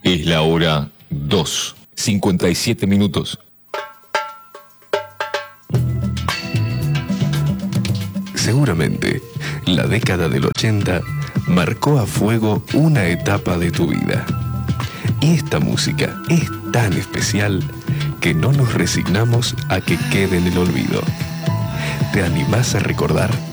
Es la hora 2, 57 minutos. Seguramente, la década del 80 marcó a fuego una etapa de tu vida. Y esta música es tan especial que no nos resignamos a que quede en el olvido. ¿Te animás a recordar